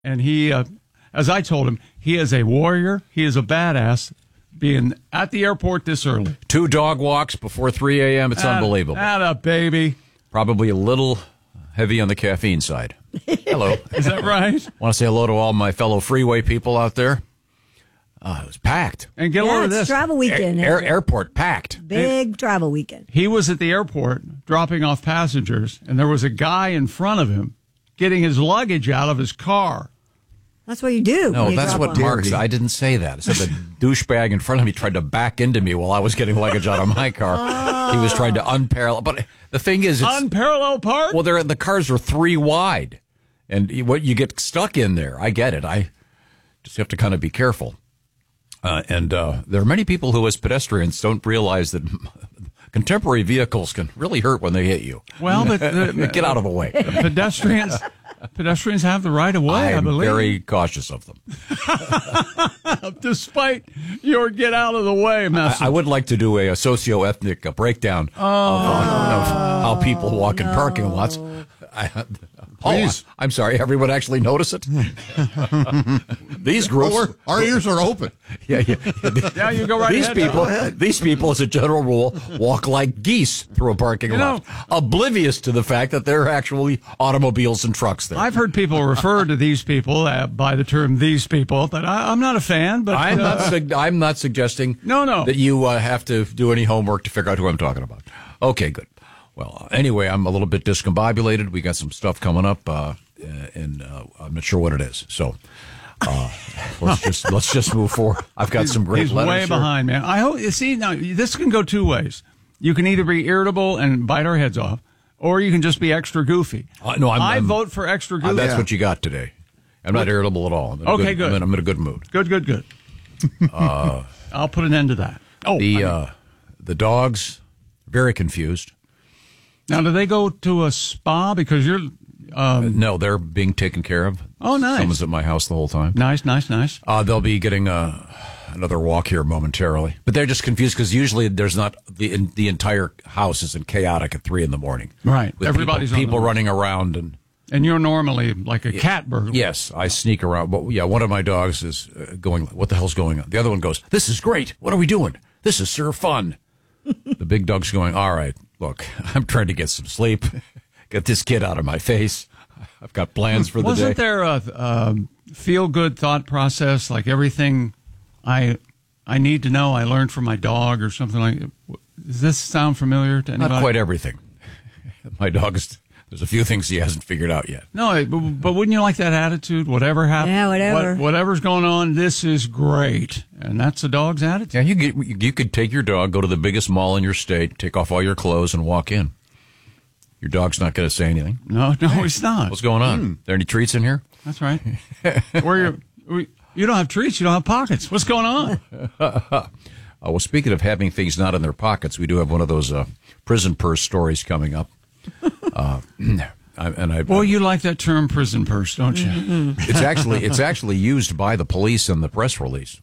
And he, as I told him, he is a warrior. He is a badass being at the airport this early. 2 dog walks before 3 a.m. It's unbelievable. Atta baby. Probably a little heavy on the caffeine side. Hello. Is that right? Want to say hello to all my fellow freeway people out there? It was packed. And get a load of this. Travel weekend. Airport packed. Big travel weekend. He was at the airport dropping off passengers, and there was a guy in front of him getting his luggage out of his car. That's what you do. No, that's what Mark said. I didn't say that. I said the douchebag in front of me tried to back into me while I was getting luggage out of my car. He was trying to unparallel. But the thing is, it's unparalleled part? Well, the cars are 3 wide. And you get stuck in there. I get it. I just have to kind of be careful. And there are many people who, as pedestrians, don't realize that contemporary vehicles can really hurt when they hit you. Well, but get out of the way. Pedestrians have the right of way, I believe. I'm very cautious of them. Despite your get out of the way message. I would like to do a socio-ethnic breakdown of how people walk in parking lots. Please. I'm sorry. Everyone actually notice it? These groups. Our ears are open. Yeah. Yeah, you go right ahead. These people, as a general rule, walk like geese through a parking lot, oblivious to the fact that there are actually automobiles and trucks there. I've heard people refer to these people by the term "these people," but I'm not a fan. But I'm not suggesting that you have to do any homework to figure out who I'm talking about. Okay, good. Well, anyway, I'm a little bit discombobulated. We got some stuff coming up, and I'm not sure what it is. So let's just move forward. I've got some great He's letters. Way here. behind, man. I hope you see now. This can go 2 ways. You can either be irritable and bite our heads off, or you can just be extra goofy. No, I vote for extra goofy. That's what you got today. I'm not irritable at all. Okay, good. I'm in a good mood. Good. I'll put an end to that. The dogs very confused. Now, do they go to a spa because you're? No, they're being taken care of. Oh, nice. Someone's at my house the whole time. Nice. They'll be getting another walk here momentarily, but they're just confused because usually there's not the entire house isn't chaotic at 3 a.m. Right. With Everybody's people running around and you're normally like a cat burglar. Yes, I sneak around. But yeah, one of my dogs is going. What the hell's going on? The other one goes, "This is great. What are we doing? This is sure fun." The big dog's going, "All right, look, I'm trying to get some sleep. Get this kid out of my face. I've got plans for the day." Wasn't there a feel-good thought process, like everything I need to know I learned from my dog or something like that? Does this sound familiar to anybody? Not quite everything. My dog's, there's a few things he hasn't figured out yet. No, but wouldn't you like that attitude? Whatever happens, Yeah, whatever. Whatever's going on, this is great. And that's a dog's attitude. Yeah, you could take your dog, go to the biggest mall in your state, take off all your clothes, and walk in. Your dog's not going to say anything. No, he's not. What's going on? There any treats in here? That's right. You don't have treats. You don't have pockets. What's going on? Well, speaking of having things not in their pockets, we do have one of those prison purse stories coming up. You like that term, prison purse, don't you? Mm-hmm. It's actually used by the police in the press release.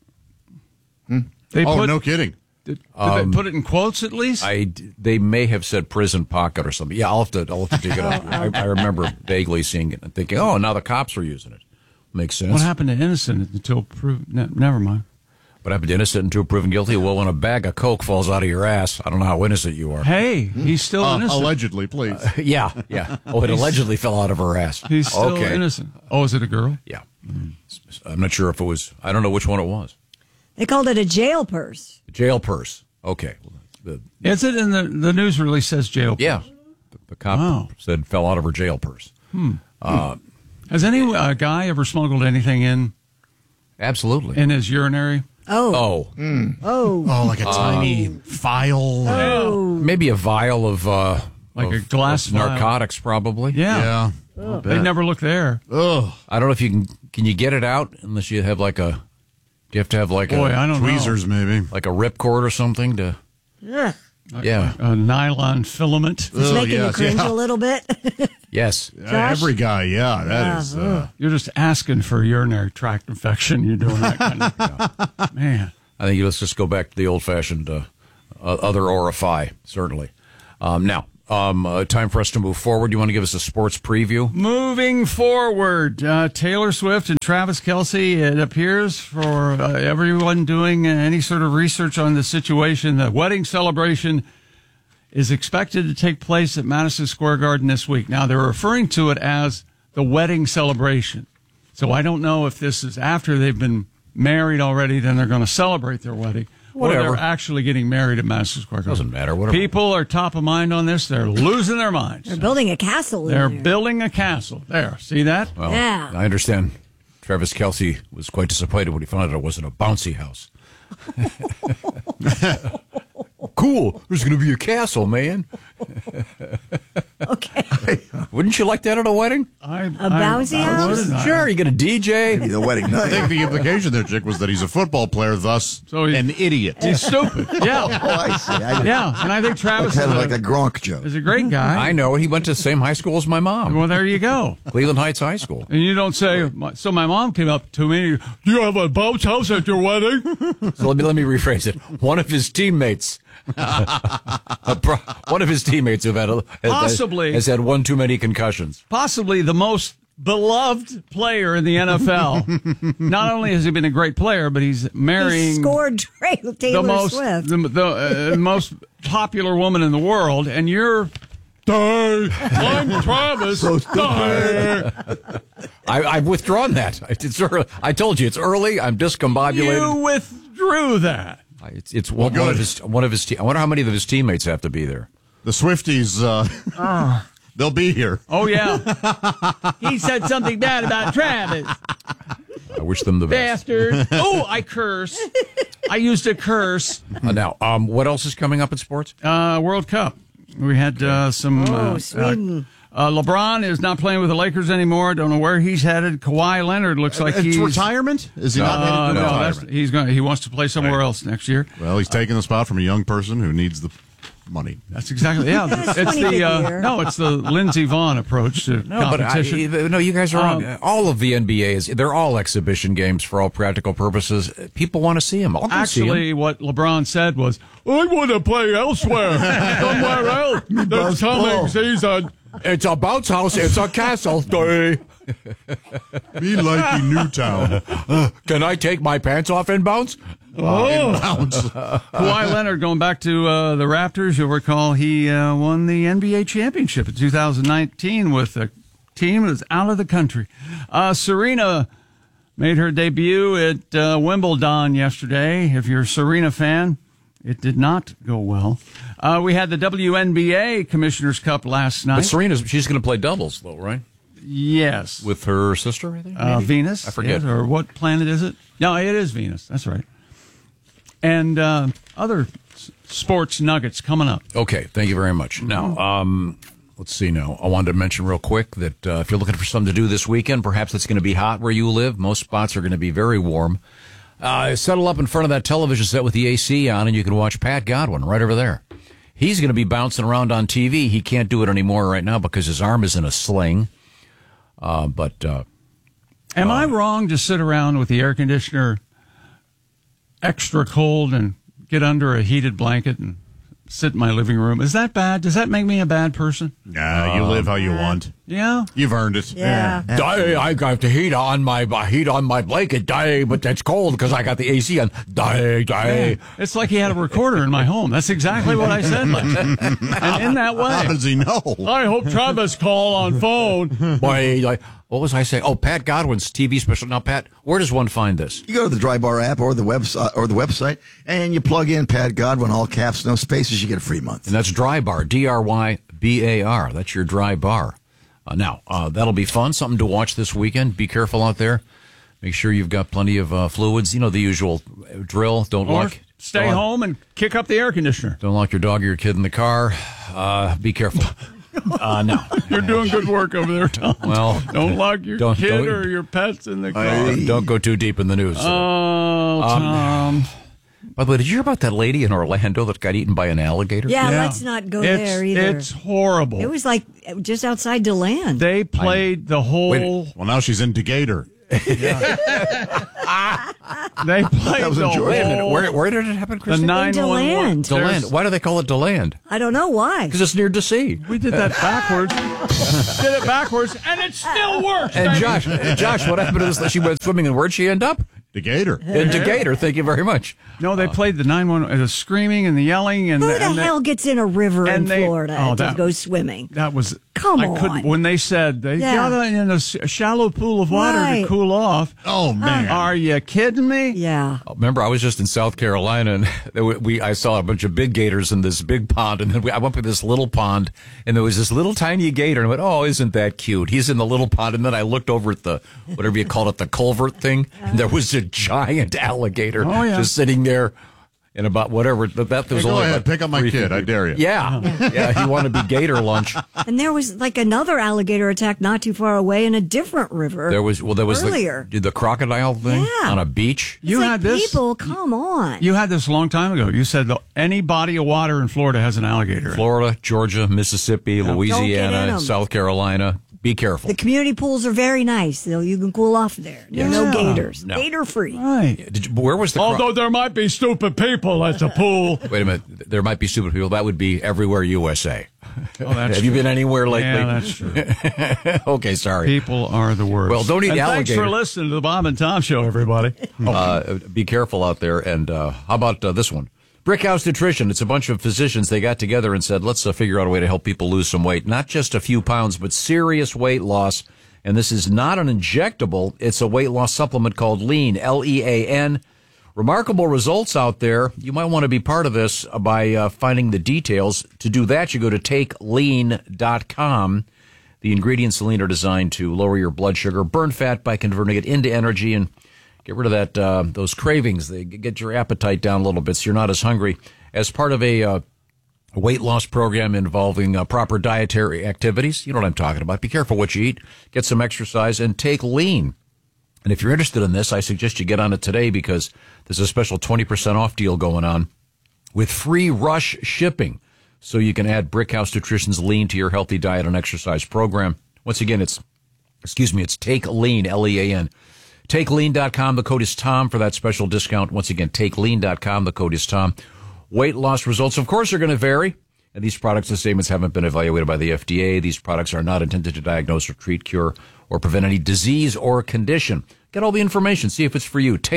No kidding. Did they put it in quotes at least? They may have said prison pocket or something. Yeah, I'll have to dig it up. I remember vaguely seeing it and thinking, oh, now the cops are using it. Makes sense. What happened to innocent until proven? Never mind. What happened to innocent until proven guilty? Well, when a bag of Coke falls out of your ass, I don't know how innocent you are. Hey, he's still innocent. Allegedly, please. Yeah. Oh, it allegedly fell out of her ass. He's still innocent. Oh, is it a girl? Yeah. I'm not sure if it was. I don't know which one it was. They called it a jail purse. Jail purse. Okay. Is it in the news release says jail purse? Yeah. The cop said fell out of her jail purse. Has any guy ever smuggled anything in? Absolutely. In his urinary? Oh, like a tiny vial. Oh. Maybe a vial of like a glass of narcotics, probably. Yeah. They never look there. Ugh. I don't know if you can you get it out unless you have like a. Do you have to have like I don't tweezers, maybe like a ripcord or something to? Yeah. Yeah. A nylon filament. It's making you cringe a little bit. Yes. Every guy, that is. You're just asking for a urinary tract infection. You're doing that kind of stuff. Man. I think let's just go back to the old-fashioned other orify, certainly. Now, Time for us to move forward. You want to give us a sports preview? Moving forward, Taylor Swift and Travis Kelce, it appears, for everyone doing any sort of research on the situation, the wedding celebration is expected to take place at Madison Square Garden this week. Now, they're referring to it as the wedding celebration. So I don't know if this is after they've been married already, then they're going to celebrate their wedding. Whatever. Or they're actually getting married at Madison Square Garden. Doesn't matter. Whatever. People are top of mind on this. They're losing their minds. They're building a castle. They're in there. building a castle. There. See that? Well, Yeah. I understand. Travis Kelce was quite disappointed when he found out it wasn't a bouncy house. Cool. There's going to be a castle, man. Okay. Wouldn't you like that at a wedding? A bouncy house? Sure. You get a DJ. The wedding I night. think the implication there, Chick, was that he's a football player, thus So he- an idiot. He's stupid. Yeah. Oh, I see. Yeah. And I think Travis Kind of is like a Gronk joke. a great guy. I know. He went to the same high school as my mom, Well, there you go. Cleveland Heights High School. And you don't say, so my mom came up to me, do you have a bounce house at your wedding? So let me rephrase it. One of his teammates, one of his teammates Possibly. has had one too many concussions. Possibly the most beloved player in the NFL. Not only has he been a great player, but he's He marrying scored the Taylor most Swift. the most popular woman in the world, and you're. I'm Travis. I've withdrawn that. It's early. I told you it's early. I'm discombobulated. You withdrew that. It's one of his. I wonder how many of his teammates have to be there. The Swifties, they'll be here. Oh, yeah. He said something bad about Travis. I wish them the best. Bastard. Oh, I curse. I used a curse. Now, what else is coming up in sports? World Cup. We had some. Sweden. LeBron is not playing with the Lakers anymore. Don't know where he's headed. Kawhi Leonard looks like It's he's retirement? Is he not headed to no, retirement? he wants to play somewhere else next year. Well, he's taking the spot from a young person who needs the money. That's exactly it's funny to hear. it's the Lindsey Vonn approach to competition. No, you guys are wrong. All of the NBA they're all exhibition games for all practical purposes. People want to see them. Actually, what LeBron said was, "I want to play elsewhere, somewhere else this coming season." It's a bounce house. It's a castle. Me like Newtown. Can I take my pants off in bounce? Kawhi Leonard, going back to the Raptors, you'll recall he won the NBA championship in 2019 with a team that was out of the country. Serena made her debut at Wimbledon yesterday. If you're a Serena fan, it did not go well. We had the WNBA Commissioner's Cup last night. But she's going to play doubles, though, right? Yes. With her sister, I think? Venus. I forget. Yes, or what planet is it? No, it is Venus. That's right. And other sports nuggets coming up. Okay, thank you very much. Now, let's see now. I wanted to mention real quick that if you're looking for something to do this weekend, perhaps it's going to be hot where you live. Most spots are going to be very warm. Settle up in front of that television set with the AC on, and you can watch Pat Godwin right over there. He's going to be bouncing around on TV. He can't do it anymore right now because his arm is in a sling. Am I wrong to sit around with the air conditioner extra cold and get under a heated blanket and sit in my living room? Is that bad? Does that make me a bad person? Nah, you live how you want. Yeah. You've earned it. Yeah. I got the heat on my blanket, but that's cold because I got the AC on. It's like he had a recorder in my home. That's exactly what I said. And in that How way, does he know? I hope Travis call on phone. What was I saying? Oh, Pat Godwin's TV special. Now, Pat, where does one find this? You go to the Dry Bar app or the website, and you plug in Pat Godwin, all caps, no spaces. You get a free month. And that's Dry Bar, DRYBAR. That's your Dry Bar. Now, that'll be fun. Something to watch this weekend. Be careful out there. Make sure you've got plenty of fluids. You know, the usual drill. Or stay home and kick up the air conditioner. Don't lock your dog or your kid in the car. Be careful. No. You're doing good work over there, Tom. Well, don't lock your kid or your pets in the car. Don't go too deep in the news. Oh, Tom. By the way, did you hear about that lady in Orlando that got eaten by an alligator? Yeah, let's not go there either. It's horrible. It was like just outside DeLand. They played the whole... Well, now she's in Decatur. They played That was the enjoyable. Wait a minute. whole- Where did it happen, the Kristen? 911. DeLand. DeLand. Why do they call it DeLand? I don't know why. Because it's near DC. We did that backwards. Did it backwards, and it still works. And baby. Josh, what happened to this? She went swimming, and where'd she end up? Decatur. In Decatur. Thank you very much. No, they played the 911, the screaming and the yelling, and Who the and hell gets in a river in and they- Florida oh, to that- go swimming? that was. Come I couldn't. on. When they said they Yeah. got in a shallow pool of water Right. to cool off. Oh, man. Are you kidding me? Yeah. Remember, I was just in South Carolina, and I saw a bunch of big gators in this big pond, and then I went to this little pond, and there was this little tiny gator, and I went, oh, isn't that cute? He's in the little pond, and then I looked over at the, whatever you call it, the culvert thing, and there was a giant alligator Oh, yeah. just sitting there. And about whatever, that was Hey, go only ahead, about pick up my 3 kid. feet. I dare you. Yeah, he wanted to be gator lunch. And there was like another alligator attack not too far away in a different river. There was earlier. the crocodile thing Yeah. on a beach. It's You like, had this. people, come on. You had this a long time ago. You said any body of water in Florida has an alligator. in it. Florida, Georgia, Mississippi, Don't get in Louisiana, 'em. South Carolina. Be careful. The community pools are very nice. You can cool off there. There are no Yeah. gators. No. Gator free. Right. Where was the? Although there might be stupid people at the pool. Wait a minute. There might be stupid people. That would be everywhere USA. Oh, that's Have you been anywhere lately? Yeah, that's true. Okay, sorry. People are the worst. Well, don't eat and alligator. Thanks for listening to the Bob and Tom Show, everybody. Be careful out there. And how about this one? Brickhouse Nutrition. It's a bunch of physicians. They got together and said, let's figure out a way to help people lose some weight. Not just a few pounds, but serious weight loss. And this is not an injectable. It's a weight loss supplement called Lean, Lean. Remarkable results out there. You might want to be part of this by finding the details. To do that, you go to takelean.com. The ingredients in Lean are designed to lower your blood sugar, burn fat by converting it into energy, and get rid of that those cravings. They get your appetite down a little bit so you're not as hungry. As part of a weight loss program involving proper dietary activities, you know what I'm talking about. Be careful what you eat. Get some exercise and take Lean. And if you're interested in this, I suggest you get on it today because there's a special 20% off deal going on with free rush shipping. So you can add Brickhouse Nutrition's Lean to your healthy diet and exercise program. Once again, it's Take Lean, Lean. TakeLean.com. The code is Tom for that special discount. Once again, TakeLean.com. The code is Tom. Weight loss results, of course, are going to vary. And these products and statements haven't been evaluated by the FDA. These products are not intended to diagnose or treat, cure, or prevent any disease or condition. Get all the information. See if it's for you.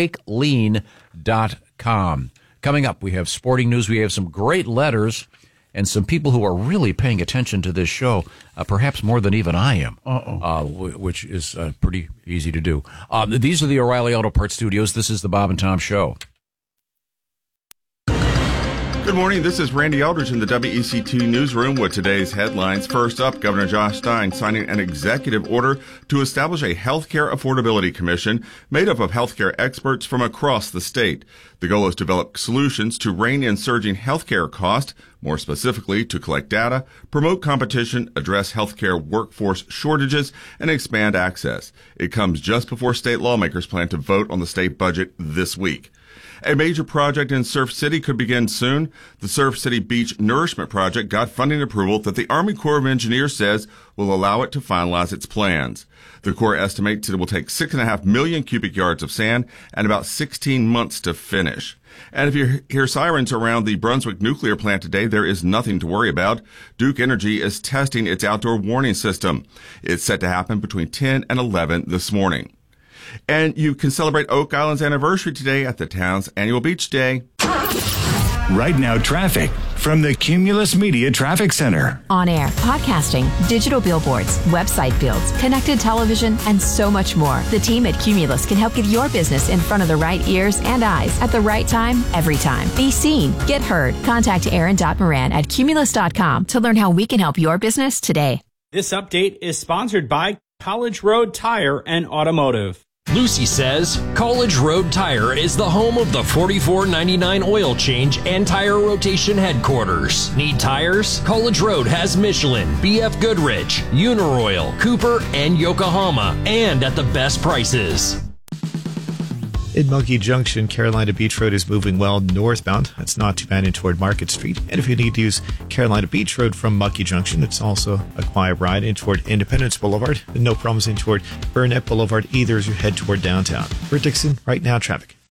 TakeLean.com. Coming up, we have sporting news. We have some great letters and some people who are really paying attention to this show, perhaps more than even I am, which is pretty easy to do. These are the O'Reilly Auto Parts Studios. This is the Bob and Tom Show. Good morning. This is Randy Aldridge in the WEC2 newsroom with today's headlines. First up, Governor Josh Stein signing an executive order to establish a healthcare affordability commission made up of healthcare experts from across the state. The goal is to develop solutions to rein in surging healthcare costs, more specifically to collect data, promote competition, address healthcare workforce shortages, and expand access. It comes just before state lawmakers plan to vote on the state budget this week. A major project in Surf City could begin soon. The Surf City Beach Nourishment Project got funding approval that the Army Corps of Engineers says will allow it to finalize its plans. The Corps estimates it will take 6.5 million cubic yards of sand and about 16 months to finish. And if you hear sirens around the Brunswick nuclear plant today, there is nothing to worry about. Duke Energy is testing its outdoor warning system. It's set to happen between 10 and 11 this morning. And you can celebrate Oak Island's anniversary today at the town's annual beach day. Right now, traffic from the Cumulus Media Traffic Center. On air, podcasting, digital billboards, website builds, connected television, and so much more. The team at Cumulus can help get your business in front of the right ears and eyes at the right time, every time. Be seen, get heard. Contact Aaron.Moran at Cumulus.com to learn how we can help your business today. This update is sponsored by College Road Tire and Automotive. Lucy says College Road Tire is the home of the $44.99 oil change and tire rotation headquarters. Need tires? College Road has Michelin, BF Goodrich, Uniroyal, Cooper, and Yokohama, and at the best prices. In Monkey Junction, Carolina Beach Road is moving well northbound. That's not too bad in toward Market Street. And if you need to use Carolina Beach Road from Monkey Junction, it's also a quiet ride in toward Independence Boulevard. No problems in toward Burnett Boulevard either as you head toward downtown. For Dixon, right now traffic.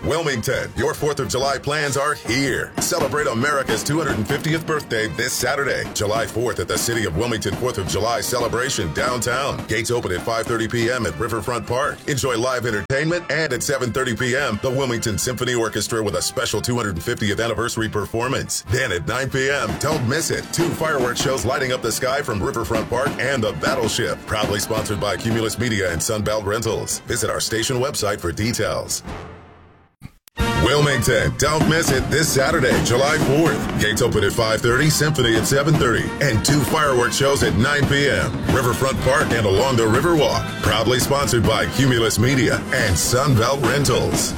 Wilmington, your 4th of July plans are here. Celebrate America's 250th birthday this Saturday, July 4th at the City of Wilmington 4th of July celebration downtown. Gates open at 5:30 p.m. at Riverfront Park. Enjoy live entertainment, and at 7:30 p.m., the Wilmington Symphony Orchestra with a special 250th anniversary performance. Then at 9 p.m., don't miss it. 2 fireworks shows lighting up the sky from Riverfront Park and the Battleship. Proudly sponsored by Cumulus Media and Sunbelt Rentals. Visit our station website for details. Wilmington, don't miss it this Saturday, July 4th. Gates open at 5:30, Symphony at 7:30, and 2 fireworks shows at 9 p.m. Riverfront Park and along the Riverwalk. Proudly sponsored by Cumulus Media and Sunbelt Rentals.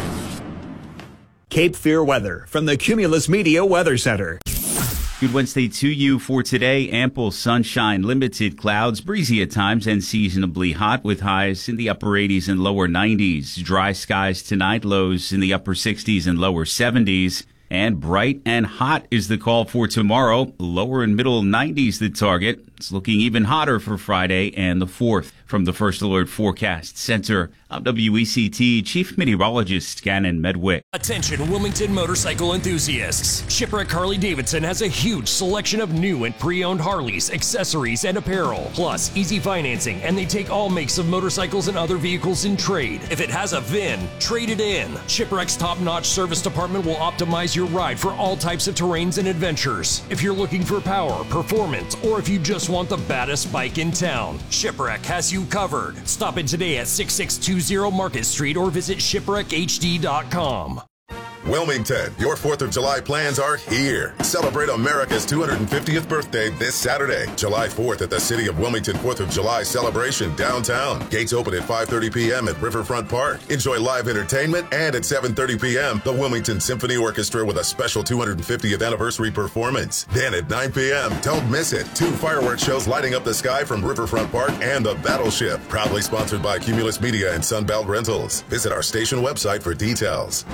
Cape Fear weather from the Cumulus Media Weather Center. Good Wednesday to you. For today, ample sunshine, limited clouds, breezy at times, and seasonably hot with highs in the upper 80s and lower 90s. Dry skies tonight, lows in the upper 60s and lower 70s. And bright and hot is the call for tomorrow. Lower and middle 90s the target. It's looking even hotter for Friday and the 4th. From the First Alert Forecast Center, I'm WECT Chief Meteorologist Gannon Medwick. Attention Wilmington motorcycle enthusiasts. Shipwreck Harley-Davidson has a huge selection of new and pre-owned Harleys, accessories, and apparel. Plus, easy financing, and they take all makes of motorcycles and other vehicles in trade. If it has a VIN, trade it in. Shipwreck's top-notch service department will optimize your ride for all types of terrains and adventures. If you're looking for power, performance, or if you just want the baddest bike in town, Shipwreck has you covered. Stop in today at 6620 Market Street or visit shipwreckhd.com. Wilmington, your 4th of July plans are here. Celebrate America's 250th birthday this Saturday, July 4th at the City of Wilmington 4th of July celebration downtown. Gates open at 5:30 p.m. at Riverfront Park. Enjoy live entertainment, and at 7:30 p.m., the Wilmington Symphony Orchestra with a special 250th anniversary performance. Then at 9 p.m., don't miss it. 2 fireworks shows lighting up the sky from Riverfront Park and the Battleship. Proudly sponsored by Cumulus Media and Sunbelt Rentals. Visit our station website for details.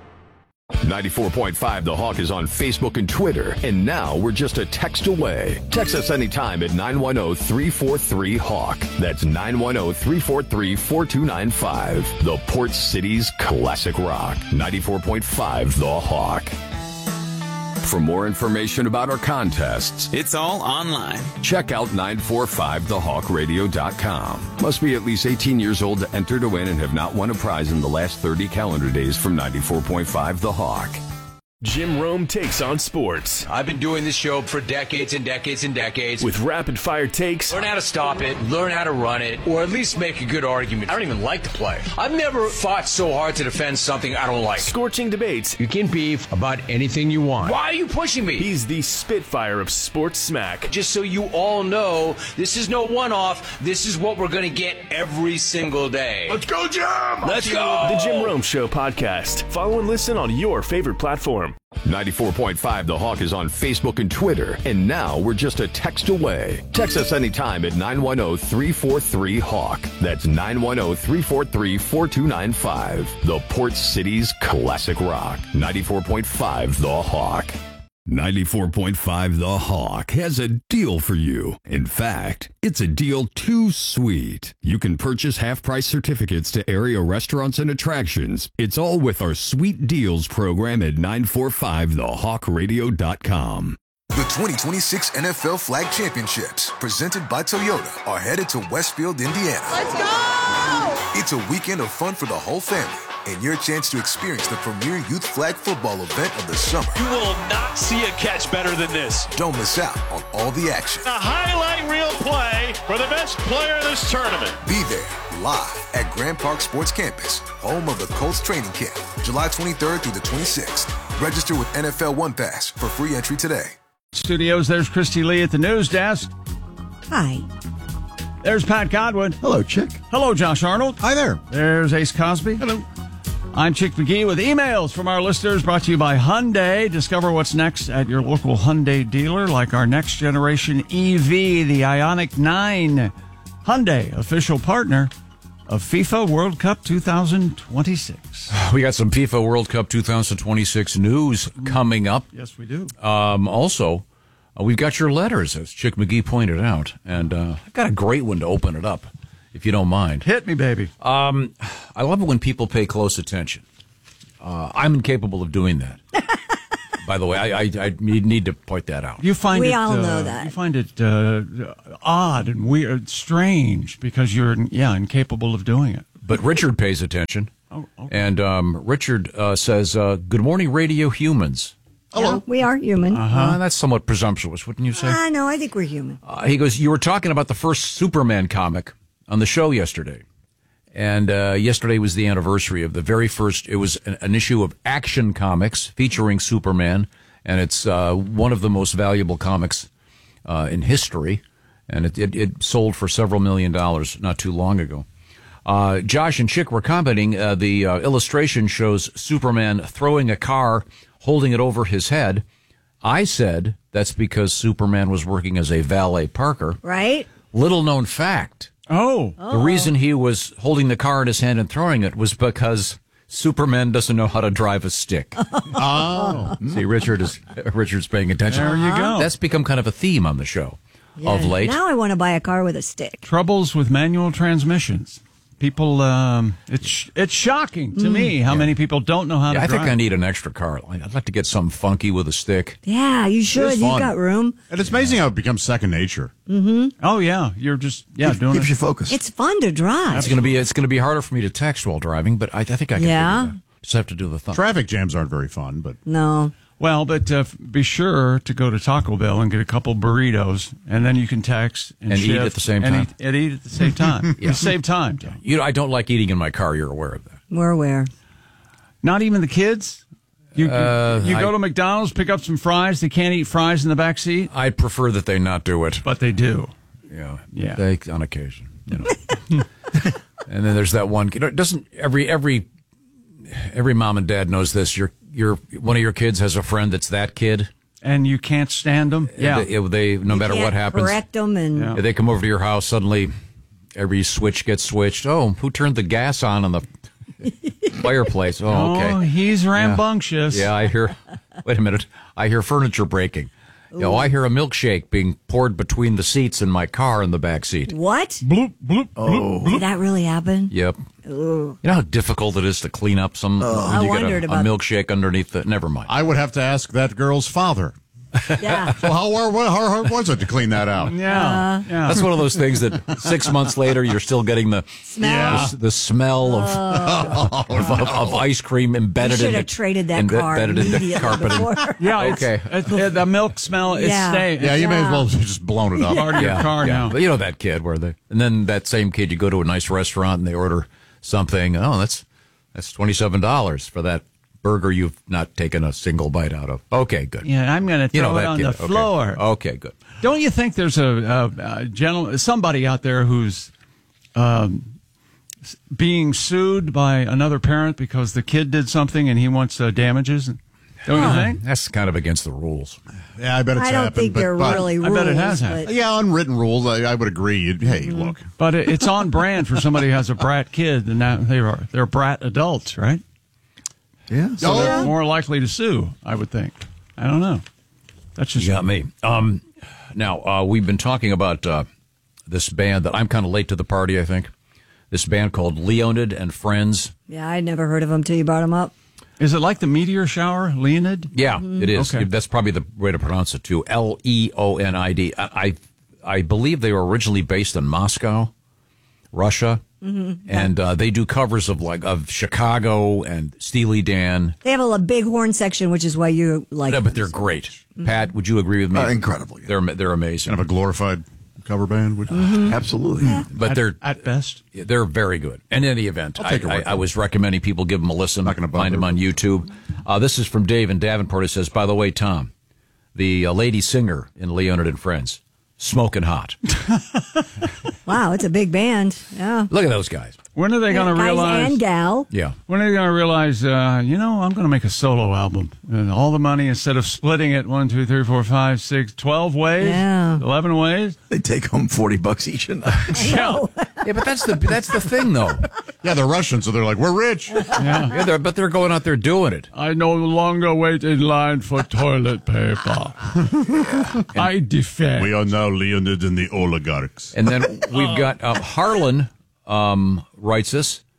94.5 The Hawk is on Facebook and Twitter, and now we're just a text away. Text us anytime at 910-343-HAWK. That's 910-343-4295. The Port City's classic rock. 94.5 The Hawk. For more information about our contests, it's all online. Check out 945thehawkradio.com. Must be at least 18 years old to enter to win and have not won a prize in the last 30 calendar days from 94.5 The Hawk. Jim Rome takes on sports. I've been doing this show for decades and decades and decades. With rapid-fire takes. Learn how to stop it, learn how to run it, or at least make a good argument. I don't even like to play. I've never fought so hard to defend something I don't like. Scorching debates. You can beef about anything you want. Why are you pushing me? He's the Spitfire of sports smack. Just so you all know, this is no one-off. This is what we're going to get every single day. Let's go, Jim! Let's go! The Jim Rome Show podcast. Follow and listen on your favorite platform. 94.5 The Hawk is on Facebook and Twitter, and now we're just a text away. Text us anytime at 910-343-HAWK. That's 910-343-4295. The Port City's classic rock. 94.5 The Hawk. 94.5 The Hawk has a deal for you. In fact, it's a deal too sweet. You can purchase half-price certificates to area restaurants and attractions. It's all with our Sweet Deals program at 945thehawkradio.com. The 2026 NFL Flag Championships, presented by Toyota, are headed to Westfield, Indiana. Let's go! It's a weekend of fun for the whole family, and your chance to experience the premier youth flag football event of the summer. You will not see a catch better than this. Don't miss out on all the action. A highlight reel play for the best player of this tournament. Be there, live at Grand Park Sports Campus, home of the Colts training camp, July 23rd through the 26th. Register with NFL One Pass for free entry today. Studios, there's Christy Lee at the news desk. Hi. There's Pat Godwin. Hello, Chick. Hello, Josh Arnold. Hi there. There's Ace Cosby. Hello. I'm Chick McGee with emails from our listeners, brought to you by Hyundai. Discover what's next at your local Hyundai dealer, like our next generation EV, the Ioniq 9. Hyundai, official partner of FIFA World Cup 2026. We got some FIFA World Cup 2026 news coming up. Yes, we do. Also, we've got your letters, as Chick McGee pointed out, and I've got a great one to open it up, if you don't mind. Hit me, baby. I love it when people pay close attention. I'm incapable of doing that. By the way, I need to point that out. You find We it, all know that. You find it odd and weird, strange, because you're incapable of doing it. But Richard pays attention. Oh, okay. And Richard says, "Good morning, radio humans." Hello. Yeah, we are human. That's somewhat presumptuous, wouldn't you say? No, I think we're human. He goes, "You were talking about the first Superman comic on the show yesterday. And yesterday was the anniversary of the very first. It was an issue of Action Comics featuring Superman. And it's one of the most valuable comics in history. And it sold for several $1 million not too long ago. Josh and Chick were commenting, the illustration shows Superman throwing a car, holding it over his head. I said that's because Superman was working as a valet parker. Right. Little known fact. Oh. The reason he was holding the car in his hand and throwing it was because Superman doesn't know how to drive a stick. Oh. See, Richard's paying attention. There you go. That's become kind of a theme on the show of late. Now I want to buy a car with a stick. Troubles with manual transmissions. People, it's shocking to me how many people don't know how to I drive. think I need an extra car. I'd like to get something funky with a stick. Yeah, you should. It's You've fun. got room. And it's amazing how it becomes second nature. Mm-hmm. Oh yeah, you're just doing Keeps it. you focused. It's fun to drive. It's gonna be harder for me to text while driving, but I think I can. Yeah. figure that. Just have to do the thumb. Traffic jams aren't very fun, but No. Well, but be sure to go to Taco Bell and get a couple burritos, and then you can text and eat shift at the same and time. eat at the same time. Yeah. Save time. Tom. I don't like eating in my car. You're aware of that. We're aware. Not even the kids. You go to McDonald's, pick up some fries. They can't eat fries in the back seat. I prefer that they not do it, but they do. Yeah, yeah. They, on occasion, And then there's that one. Doesn't every mom and dad knows this? Your one of your kids has a friend that's that kid, and you can't stand them. Yeah, they no matter what happens, correct them, and they come over to your house. Suddenly, every switch gets switched. Oh, who turned the gas on the fireplace? Oh, okay. Oh, he's rambunctious. Yeah, I hear. Wait a minute. I hear furniture breaking. I hear a milkshake being poured between the seats in my car in the back seat. What? Bloop, bloop, bloop, bloop. Did that really happen? Yep. Ooh. You know how difficult it is to clean up when you get a milkshake underneath the... Never mind. I would have to ask that girl's father. Yeah. So how hard was it to clein that out? Yeah. That's one of those things that 6 months later you're still getting the smell of ice cream embedded you in should have traded that car immediately carpet. before. Yeah, okay. The milk smell is staying. Yeah, you may as well just blown it up. Part of your car now. But you know that kid and then that same kid, you go to a nice restaurant and they order something. Oh, that's $27 for that burger you've not taken a single bite out of. Okay, good. Yeah, I'm going to throw it on the floor. Okay, good. Don't you think there's a somebody out there who's being sued by another parent because the kid did something and he wants damages? Don't you think? That's kind of against the rules. Yeah, I bet it's I don't happened. think they're really rules. I bet it has happened. Yeah, unwritten rules. I would agree. Hey, look. But it's on brand for somebody who has a brat kid, and now they're brat adults, right? Yeah. So they're more likely to sue, I would think. I don't know. That's just You got me. Now, we've been talking about this band that I'm kind of late to the party, I think. This band called Leonid and Friends. Yeah, I'd never heard of them till you brought them up. Is it like the meteor shower, Leonid? Yeah, it is. Okay. That's probably the way to pronounce it, too. Leonid. I believe they were originally based in Moscow, Russia. Mm-hmm. And they do covers of Chicago and Steely Dan. They have a big horn section, which is why you like them. But they're great. Mm-hmm. Pat, would you agree with me? Incredible. Yeah. They're amazing. Kind of a glorified cover band. Absolutely. Yeah. But they're at best. They're very good. In any event, I was recommending people give them a listen. Not gonna find them on YouTube. This is from Dave in Davenport. It says, by the way, Tom, the lady singer in Leonid and Friends, smoking hot. Wow, it's a big band. Yeah. Look at those guys. When are they going to realize? Guys and gal. Yeah. When are they going to realize, I'm going to make a solo album. And all the money, instead of splitting it 1, 2, 3, 4, 5, 6, 12 ways, 11 ways. They take home $40 each a night. Yeah, but that's the thing, though. Yeah, they're Russian, so they're like, we're rich. Yeah, but they're going out there doing it. I no longer wait in line for toilet paper. I defend. We are now Leonid and the oligarchs. And then we've got Harlan writes us.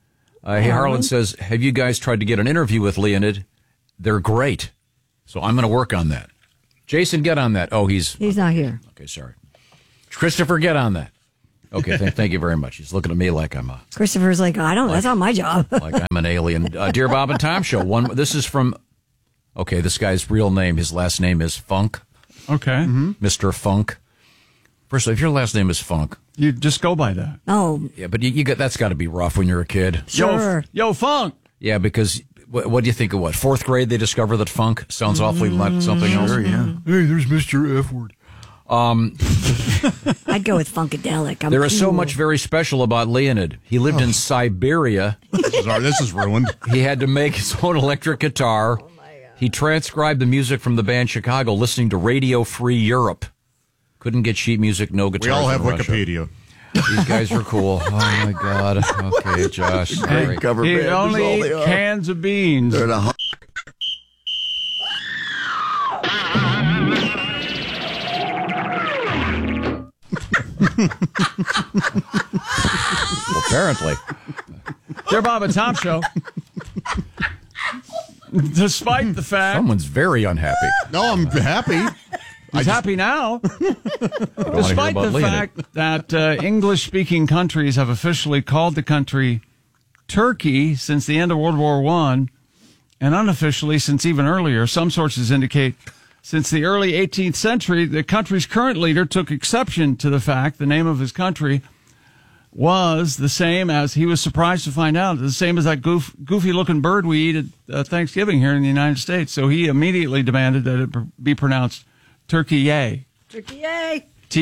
Hey, Harlan says, have you guys tried to get an interview with Leonid? They're great. So I'm going to work on that. Jason, get on that. Oh, he's not here. Okay, sorry. Christopher, get on that. Okay, thank you very much. He's looking at me like I'm Christopher's like, that's not my job. like I'm an alien. Dear Bob and Tom Show. This is from, okay, this guy's real name, his last name is Funk. Okay. Mr. Funk. First of all, if your last name is Funk, you just go by that. Oh. Yeah, but that's got to be rough when you're a kid. Sure. Yo, Funk. Yeah, because what do you think of what? 4th grade, they discover that funk sounds awfully like something else. Sure, yeah. Hey, there's Mr. F word. I'd go with Funkadelic. There is so much very special about Leonid. He lived in Siberia. This is ruined. He had to make his own electric guitar. Oh my God. He transcribed the music from the band Chicago, listening to Radio Free Europe. Couldn't get sheet music, no guitars. We all have in Russia. Wikipedia. These guys are cool. Oh my God. Okay, Josh. Great cover band. He only ate cans of beans. They're the Well, apparently. Dear Bob and Tom Show. Despite the fact... Someone's very unhappy. No, I'm happy. He's happy now. Despite the fact that English-speaking countries have officially called the country Turkey since the end of World War I, and unofficially since even earlier, some sources indicate since the early 18th century, the country's current leader took exception to the fact the name of his country was the same as, he was surprised to find out, the same as that goofy-looking bird we eat at Thanksgiving here in the United States. So he immediately demanded that it be pronounced Turkey-yay. Turkey-yay.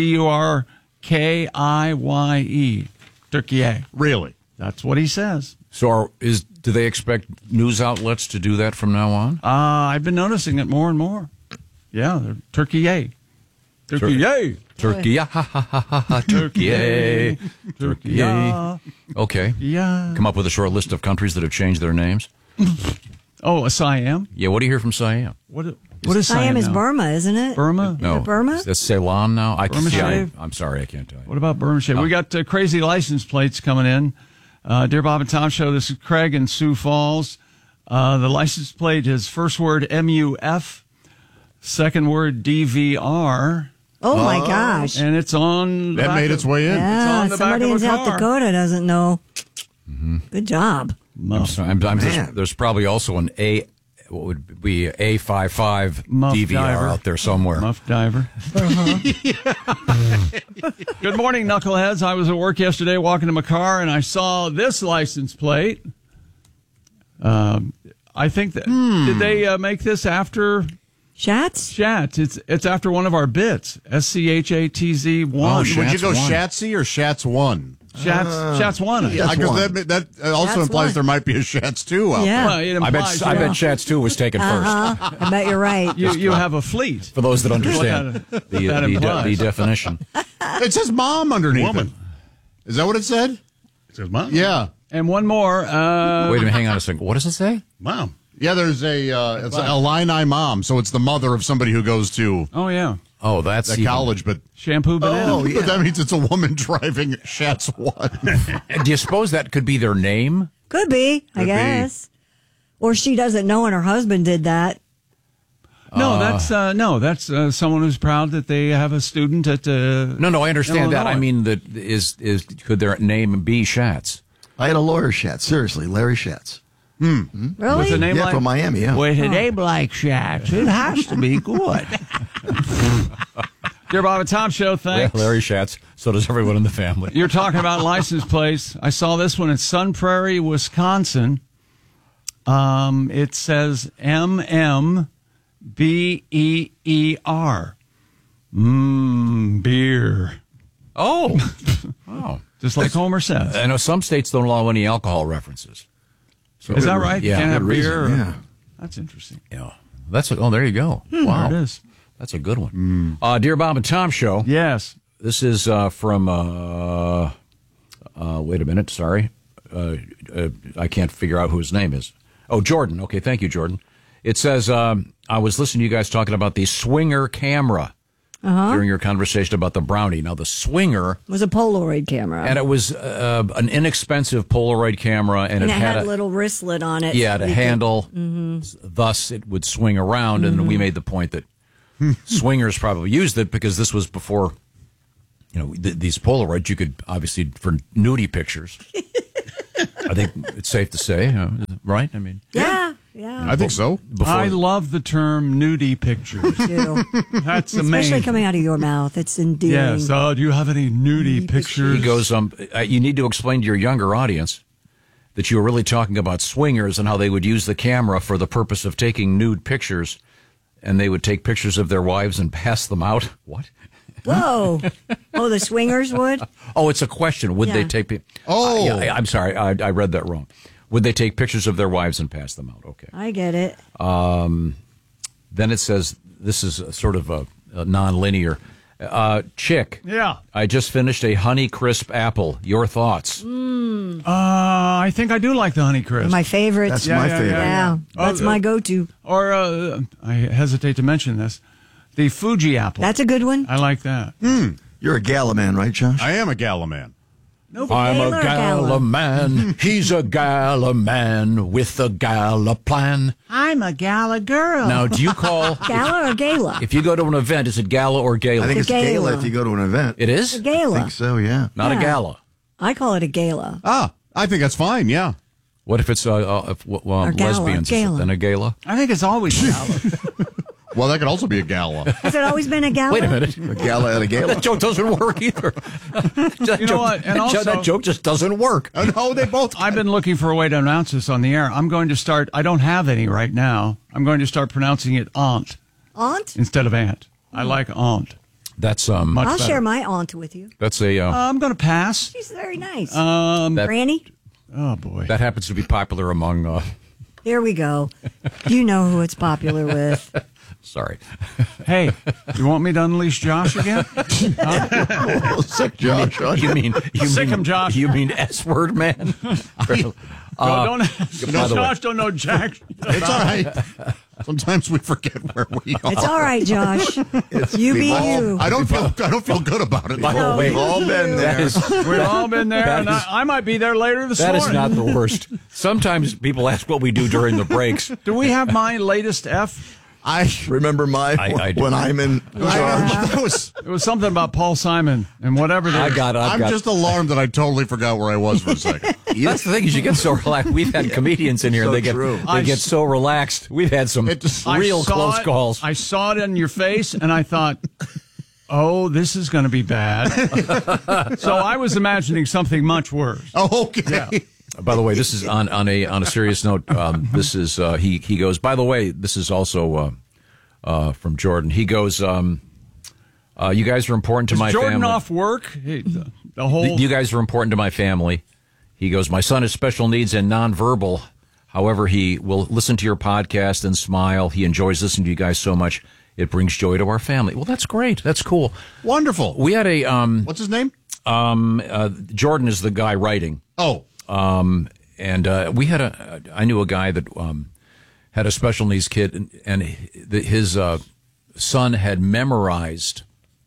Turkiye. Turkey-yay. Really? That's what he says. So do they expect news outlets to do that from now on? I've been noticing it more and more. Yeah, they're Turkey-yay. Turkey-yay. Turkey, ha ha ha ha, Turkey, Turkey. Okay. Yeah. Come up with a short list of countries that have changed their names. Oh, Siam? Yeah, what do you hear from Siam? What is Siam Siam is now? Burma, isn't it? Burma? No. Is it Burma? That's Ceylon now? Burma shave? I'm sorry, I can't tell you. What about Burma shave? We got crazy license plates coming in. Dear Bob and Tom Show, this is Craig in Sioux Falls. The license plate is first word MUF, second word DVR. Oh, my gosh. And it's on... That made its way in. Yeah, it's on the somebody back in of a South car. Dakota doesn't know. Mm-hmm. Good job. There's probably also an what would be A55 Muff DVR diver. out there somewhere. Muff diver. Good morning, knuckleheads. I was at work yesterday walking to my car, and I saw this license plate. I think that... Did they make this after... Shats? Shats. It's after one of our bits. SCHATZ1. Oh, would you go Shatsy or Shats 1? Shats 1. Yeah, because that also Shats implies 1. there might be a Shats 2 out Yeah. Well, it I implies, bet Shats 2 was taken first. I bet you're right. You have a fleet. For those that understand That the definition. It says mom underneath it. Is that what it said? It says mom. Yeah. And one more. Wait a minute, hang on a second. What does it say? Mom. Yeah, there's it's a Illini mom, so it's the mother of somebody who goes to Oh, yeah. Oh, that's the college, but Shampoo banana. Oh, yeah. but that means it's a woman driving Shats 1. Do you suppose that could be their name? Could be, I Could be. guess. Or she doesn't know and her husband did that. No, that's someone who's proud that they have a student at. No, I understand that. I Illinois. mean, that could their name be Shats? I had a lawyer Shatz. Seriously, Larry Shatz. Really? With a name Yeah, like from Miami, yeah. With a name like Shats, it has to be good. Dear Bob and Tom Show, thanks. Yeah, Larry Shats. So does everyone in the family. You're talking about license plates. I saw this one in Sun Prairie, Wisconsin. It says MMBEER. Beer. Oh. Just like Homer says. I know some states don't allow any alcohol references. So Is that right? Yeah. You can't have Good beer. reason, yeah. That's interesting. Yeah. There you go. Wow. There it is. That's a good one. Dear Bob and Tom Show. Yes. This is from, wait a minute, sorry. I can't figure out who his name is. Oh, Jordan. Okay, thank you, Jordan. It says, I was listening to you guys talking about the Swinger camera. during your conversation about the Brownie. Now, the Swinger It was a Polaroid camera. and it was an inexpensive Polaroid camera, and And it it had a a little wristlet on it. Yeah, the You could- handle. Mhm. Thus, it would swing around, and we made the point that swingers probably used it because this was before, these Polaroids. You could obviously for nudie pictures. I think it's safe to say, right? I mean, Yeah. I think so. I love the term nudie pictures. do. That's Especially amazing. coming out of your mouth. It's endearing. Yes. Do you have any nudie pictures? He goes, you need to explain to your younger audience that you were really talking about swingers and how they would use the camera for the purpose of taking nude pictures, and they would take pictures of their wives and pass them out. What? Whoa. Oh, the swingers would? Oh, it's a question. Would they Yeah. take? Oh. I'm sorry. I read that wrong. Would they take pictures of their wives and pass them out? Okay. I get it. Then it says this is a sort of a non-linear. Chick. Yeah. I just finished a Honey Crisp apple. Your thoughts? I think I do like the Honey Crisp. My favorite. That's my favorite. Yeah. That's my go-to. Or I hesitate to mention this, the Fuji apple. That's a good one. I like that. You're a gala man, right, Josh? I am a gala man. I'm a gala man. He's a gala man with a gala plan. I'm a gala girl. Now, do you call Gala or gala? if you go to an event? Is it gala or gala? I think it's gala. gala if you go to an event. It is A gala. I think so, yeah. not a Yeah. gala. I call it a gala. I think that's fine, yeah. What if it's gala, lesbians? Is it gala. then a gala? I think it's always gala. Well, that could also be a gala. Has it always been a gala? Wait a minute. A gala at a gala. That joke doesn't work either. You know what? And also, that joke just doesn't work. Oh, no, they both. I've been looking for a way to announce this on the air. I'm going to start. I don't have any right now. I'm going to start pronouncing it aunt Aunt? instead of aunt. I like aunt. That's Much I'll better. share my aunt with you. that's a I'm going to pass. She's very nice. that, Granny? Oh boy. that happens to be popular among. Here we go. You know who it's popular with. Sorry. Hey, you want me to unleash Josh again? Oh, sick Josh. You mean Sick him, Josh. You mean S word man? Don't by the way- Josh don't know Jack. It's all right. Sometimes we forget where we are. It's all right, Josh. You be you. I don't feel good about it. By the way, We've all been there. We've all been there, That and is- I might be there later this that morning. is not the worst. Sometimes people ask what we do during the breaks. Do we have my latest F? I Remember I do. when I'm in charge? It was something about Paul Simon and whatever. I'm just alarmed that I totally forgot where I was for a second. That's the thing is you get so relaxed. We've had comedians in here. So They get true. they get so relaxed. We've had some real close calls. I saw it in your face, and I thought, "Oh, this is going to be bad." So I was imagining something much worse. Oh, okay. Yeah. By the way, this is on a serious note. This is he goes. By the way, this is also from Jordan. He goes. You guys are important to Is my Jordan family. off work? The whole. You guys are important to my family. He goes. My son has special needs and nonverbal. However, he will listen to your podcast and smile. He enjoys listening to you guys so much. It brings joy to our family. Well, that's great. That's cool. Wonderful. We had a What's his name? Jordan is the guy writing. Oh. And we had I knew a guy that had a special needs kid, and his son had memorized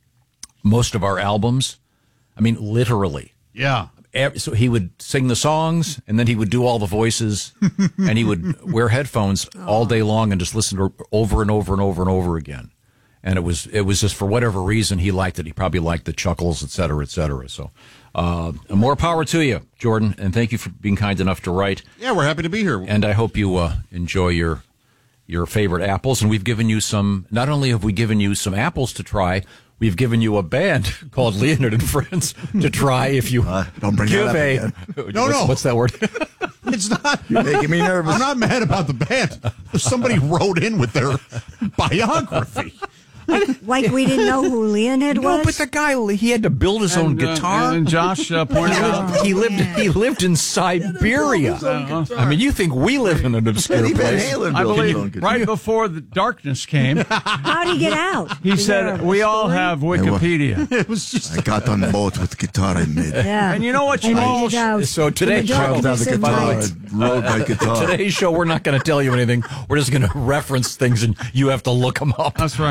most of our albums. I mean, literally. Yeah. So he would sing the songs, and then he would do all the voices, and he would wear headphones all day long and just listen to over and over and over and over again. And it was just for whatever reason he liked it. He probably liked the chuckles, et cetera, et cetera. So more power to you, Jordan, and thank you for being kind enough to write. Yeah, we're happy to be here. And I hope you enjoy your favorite apples. And we've given you some. Not only have we given you some apples to try, we've given you a band called Leonard and Friends to try. If you don't bring give that up a No. what's that word? It's not. You're making me nervous. I'm not mad about the band. Somebody wrote in with their biography. Like we didn't know who Leonid was? No, but the guy, he had to build his own guitar. And Josh pointed out he lived in Siberia. I mean, you think we live in an obscure place? I believe right before the darkness came. How did he get out? He Is there said, a "We all story? have Wikipedia." It was just. I got on the boat with the guitar I made. Yeah. And you know what? You I all made it out. So today, In the darkness of night. Rode my guitar. Today's show, we're not going to tell you anything. We're just going to reference things, and you have to look them up. That's right.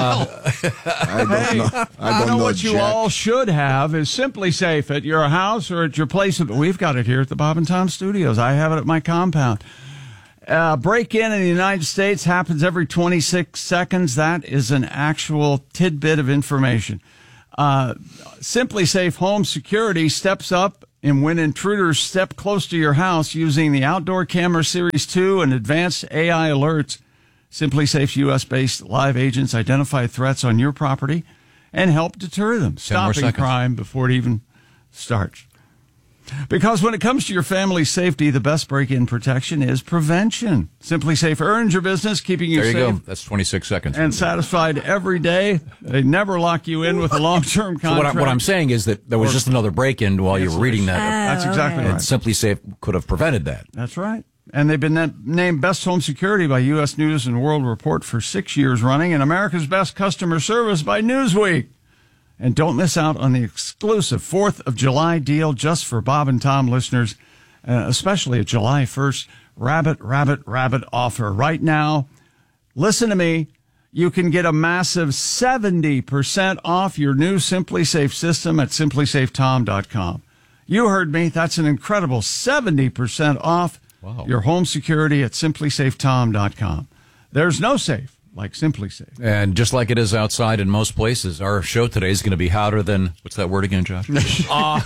I know what you all should have is Simply Safe at your house or at your place. We've got it here at the Bob and Tom Studios. I have it at my compound. Break-in the United States happens every 26 seconds. That is an actual tidbit of information. Simply Safe Home Security steps up and when intruders step close to your house using the Outdoor Camera Series 2 and advanced AI alerts. Simply Safe's U.S.-based live agents identify threats on your property and help deter them, stopping crime before it even starts. Because when it comes to your family's safety, the best break-in protection is prevention. Simply Safe earns your business, keeping you safe. There you go. That's 26 seconds. And satisfied every day. They never lock you in with a long-term contract. So what I'm saying is that there was just another break-in while you were reading that. That's exactly right. And Simply Safe could have prevented that. That's right. And they've been named Best Home Security by U.S. News and World Report for 6 years running, and America's Best Customer Service by Newsweek. And don't miss out on the exclusive 4th of July deal just for Bob and Tom listeners, especially a July 1st rabbit offer. Right now, listen to me, you can get a massive 70% off your new Simply Safe system at simplysafetom.com. You heard me. That's an incredible 70% off your home security at simplysafetom.com. There's no safe like Simply Safe. And just like it is outside in most places, our show today is going to be hotter than, what's that word again, Josh? These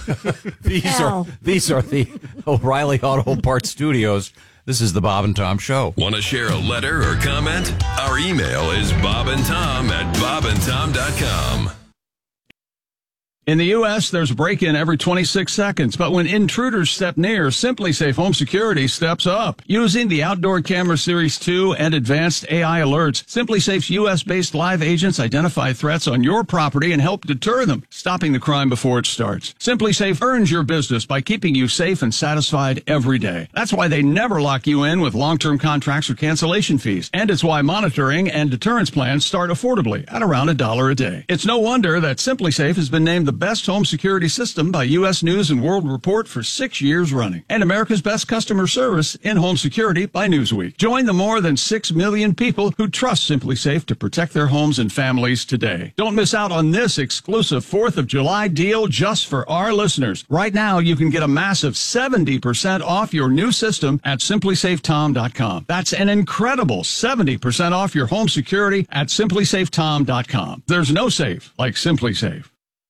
are the O'Reilly Auto Parts Studios. This is the Bob and Tom Show. Want to share a letter or comment? Our email is bobandtom@bobandtom.com. In the U.S., there's a break-in every 26 seconds, but when intruders step near, Simply Safe Home Security steps up. Using the Outdoor Camera Series 2 and advanced AI alerts, Simply Safe's U.S.-based live agents identify threats on your property and help deter them, stopping the crime before it starts. Simply Safe earns your business by keeping you safe and satisfied every day. That's why they never lock you in with long-term contracts or cancellation fees. And it's why monitoring and deterrence plans start affordably at around $1 a day. It's no wonder that Simply Safe has been named the best home security system by U.S. News and World Report for 6 years running, and America's best customer service in home security by Newsweek. Join the more than 6 million people who trust Simply Safe to protect their homes and families today. Don't miss out on this exclusive 4th of July deal just for our listeners. Right now, you can get a massive 70% off your new system at simplysafetom.com. That's an incredible 70% off your home security at simplysafetom.com. There's no safe like Simply Safe.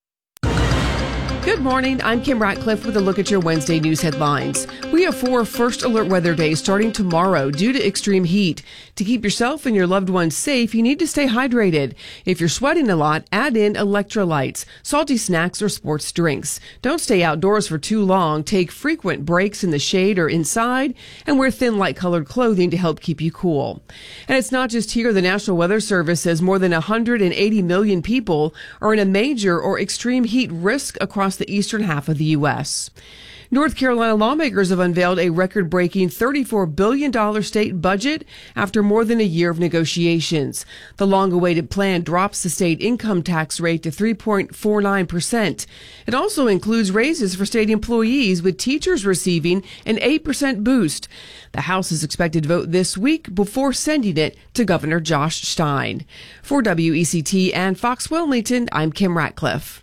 Good morning. I'm Kim Ratcliffe with a look at your Wednesday news headlines. We have 4 first alert weather days starting tomorrow due to extreme heat. To keep yourself and your loved ones safe, you need to stay hydrated. If you're sweating a lot, add in electrolytes, salty snacks, or sports drinks. Don't stay outdoors for too long. Take frequent breaks in the shade or inside, and wear thin, light-colored clothing to help keep you cool. And it's not just here. The National Weather Service says more than 180 million people are in a major or extreme heat risk across the eastern half of the U.S. North Carolina lawmakers have unveiled a record-breaking $34 billion state budget after more than a year of negotiations. The long-awaited plan drops the state income tax rate to 3.49%. It also includes raises for state employees, with teachers receiving an 8% boost. The House is expected to vote this week before sending it to Governor Josh Stein. For WECT and Fox Wellington, I'm Kim Ratcliffe.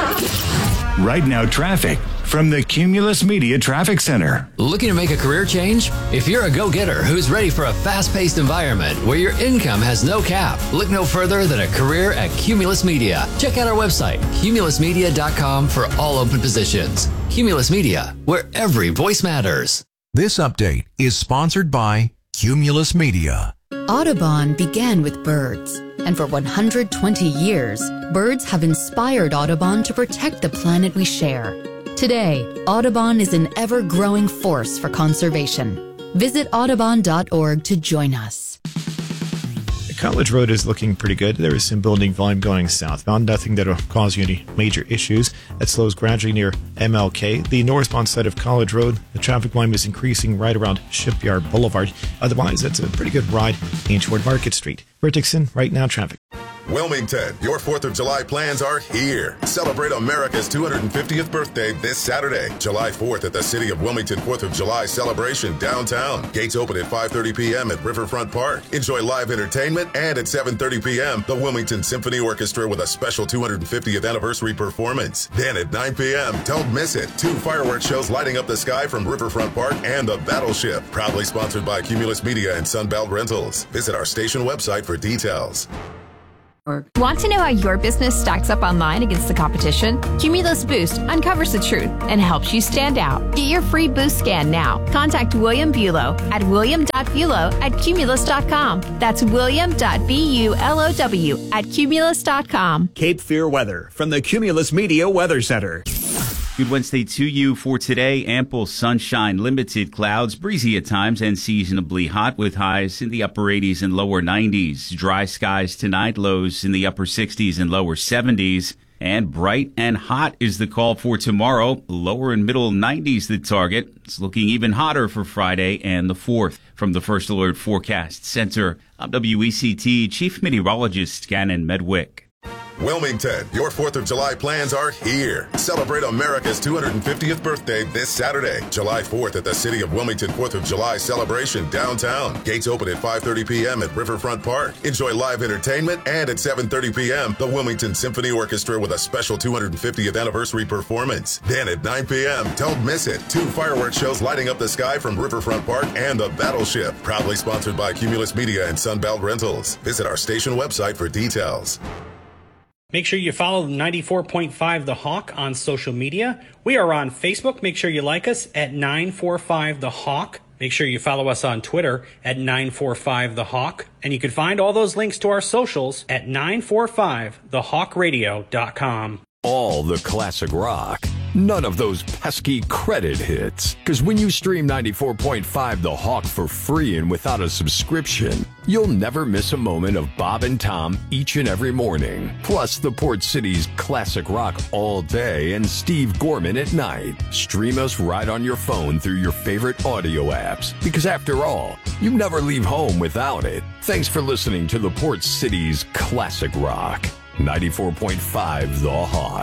Right now, traffic from the Cumulus Media Traffic Center. Looking to make a career change? If you're a go-getter who's ready for a fast-paced environment where your income has no cap, look no further than a career at Cumulus Media. Check out our website, cumulusmedia.com, for all open positions. Cumulus Media, where every voice matters. This update is sponsored by Cumulus Media. Audubon began with birds. And for 120 years, birds have inspired Audubon to protect the planet we share. Today, Audubon is an ever-growing force for conservation. Visit audubon.org to join us. College Road is looking pretty good. There is some building volume going southbound. Nothing that will cause you any major issues. It slows gradually near MLK. The northbound side of College Road, the traffic volume is increasing right around Shipyard Boulevard. Otherwise, it's a pretty good ride in toward Market Street. Rick Dixon, Right Now Traffic. Wilmington, your 4th of July plans are here. Celebrate America's 250th birthday this Saturday, July 4th at the City of Wilmington 4th of July celebration downtown. Gates open at 5:30 p.m. at Riverfront Park. Enjoy live entertainment, and at 7:30 p.m., the Wilmington Symphony Orchestra with a special 250th anniversary performance. Then at 9 p.m., don't miss it. 2 fireworks shows lighting up the sky from Riverfront Park and the Battleship. Proudly sponsored by Cumulus Media and Sunbelt Rentals. Visit our station website for details. Want to know how your business stacks up online against the competition? Cumulus Boost uncovers the truth and helps you stand out. Get your free Boost scan now. Contact William Bulow at william.bulow@cumulus.com. That's william.bulow@cumulus.com. Cape Fear weather from the Cumulus Media Weather Center. Good Wednesday to you. For today, ample sunshine, limited clouds, breezy at times, and seasonably hot with highs in the upper 80s and lower 90s. Dry skies tonight, lows in the upper 60s and lower 70s. And bright and hot is the call for tomorrow. Lower and middle 90s the target. It's looking even hotter for Friday and the 4th. From the First Alert Forecast Center, I'm WECT Chief Meteorologist Gannon Medwick. Wilmington, your 4th of July plans are here. Celebrate America's 250th birthday this Saturday, July 4th at the City of Wilmington 4th of July celebration downtown. Gates open at 5:30 p.m. at Riverfront Park. Enjoy live entertainment, and at 7:30 p.m., the Wilmington Symphony Orchestra with a special 250th anniversary performance. Then at 9 p.m., don't miss it. 2 fireworks shows lighting up the sky from Riverfront Park and the Battleship. Proudly sponsored by Cumulus Media and Sunbelt Rentals. Visit our station website for details. Make sure you follow 94.5 The Hawk on social media. We are on Facebook. Make sure you like us at 945 The Hawk. Make sure you follow us on Twitter at 945 The Hawk. And you can find all those links to our socials at 945thehawkradio.com. All the classic rock. None of those pesky credit hits. Because when you stream 94.5 The Hawk for free and without a subscription, you'll never miss a moment of Bob and Tom each and every morning. Plus the Port City's classic rock all day and Steve Gorman at night. Stream us right on your phone through your favorite audio apps. Because after all, you never leave home without it. Thanks for listening to the Port City's classic rock. 94.5 The Hawk.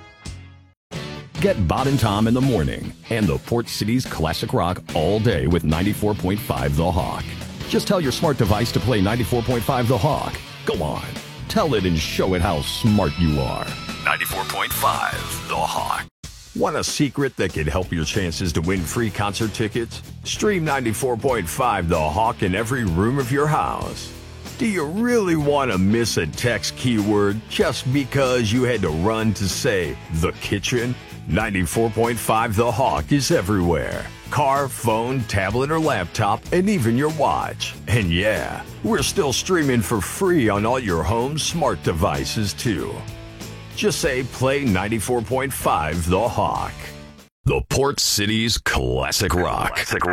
Get Bob and Tom in the morning and the Port City's classic rock all day with 94.5 The Hawk. Just tell your smart device to play 94.5 The Hawk. Go on. Tell it and show it how smart you are. 94.5 The Hawk. Want a secret that could help your chances to win free concert tickets? Stream 94.5 The Hawk in every room of your house. Do you really want to miss a text keyword just because you had to run to say the kitchen? 94.5 The Hawk is everywhere. Car, phone, tablet, or laptop, and even your watch. And yeah, we're still streaming for free on all your home smart devices too. Just say play 94.5 The Hawk. The Port City's classic rock.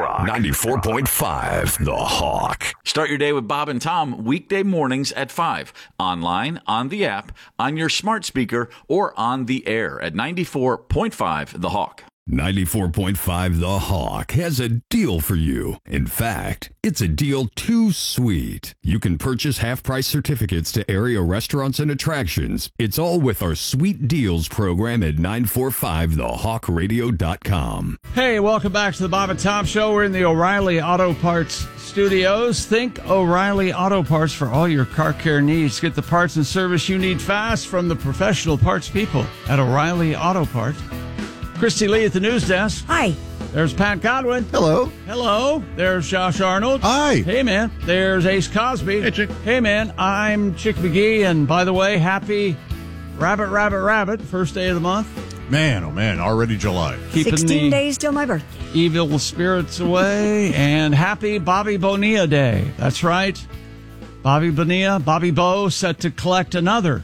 94.5 The Hawk. Start your day with Bob and Tom weekday mornings at 5. Online, on the app, on your smart speaker, or on the air at 94.5 The Hawk. 94.5 The Hawk has a deal for you. In fact, it's a deal too sweet. You can purchase half-price certificates to area restaurants and attractions. It's all with our Sweet Deals program at 945thehawkradio.com. Hey, welcome back to the Bob and Tom Show. We're in the O'Reilly Auto Parts studios. Think O'Reilly Auto Parts for all your car care needs. Get the parts and service you need fast from the professional parts people at O'Reilly Auto Parts. Christy Lee at the news desk. Hi. There's Pat Godwin. Hello. Hello. There's Josh Arnold. Hi. Hey, man. There's Ace Cosby. Hey, Chick. Hey, man. I'm Chick McGee. And by the way, happy Rabbit, first day of the month. Man, oh man, already July. Keeping 16 days till my birthday. Evil spirits away. And happy Bobby Bonilla Day. That's right. Bobby Bonilla, Bobby Bo, set to collect another